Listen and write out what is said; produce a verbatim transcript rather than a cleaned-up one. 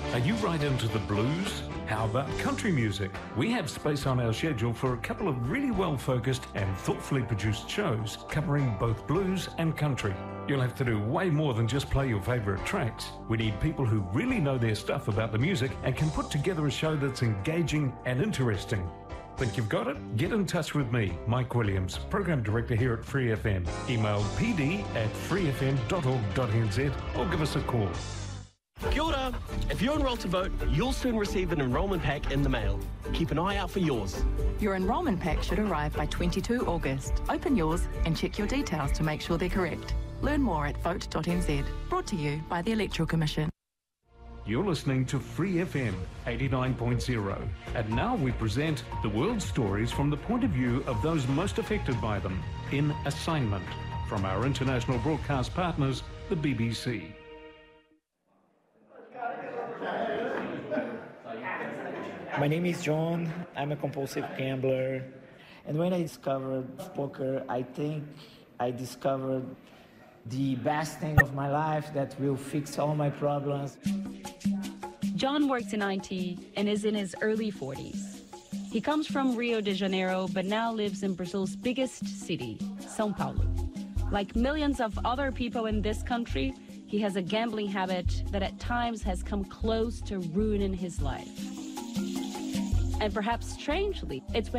Are you right into the blues? How about country music? We have space on our schedule for a couple of really well-focused and thoughtfully produced shows covering both blues and country. You'll have to do way more than just play your favourite tracks. We need people who really know their stuff about the music and can put together a show that's engaging and interesting. Think you've got it? Get in touch with me, Mike Williams, Program Director here at Free F M. Email p d at free f m dot org dot n z or give us a call. Kia ora. If you're enrolled to vote, you'll soon receive an enrolment pack in the mail. Keep an eye out for yours. Your enrolment pack should arrive by the twenty-second of August. Open yours and check your details to make sure they're correct. Learn more at vote dot n z. Brought to you by the Electoral Commission. You're listening to Free F M eighty-nine point zero. And now we present the world's stories from the point of view of those most affected by them in Assignment from our international broadcast partners, the B B C. My name is John. I'm a compulsive gambler. And when I discovered poker, I think I discovered the best thing of my life that will fix all my problems. John works in I T and is in his early forties. He comes from Rio de Janeiro, but now lives in Brazil's biggest city, São Paulo. Like millions of other people in this country, he has a gambling habit that at times has come close to ruining his life. And perhaps strangely, it's when